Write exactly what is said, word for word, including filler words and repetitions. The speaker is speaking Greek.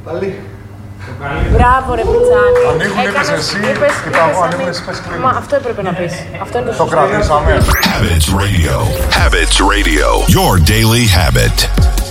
Πάλι. Μπράβο ρε Πιτσάνη. Ανοίγουν, είπες εσύ, είπα εγώ, ανοίγουν εσύ, πες κλείνουν. Μα αυτό έπρεπε να πεις. Αυτό είναι το Το σωστό. κρατήσαμε. Habits Radio. Habits Radio. Your daily habit.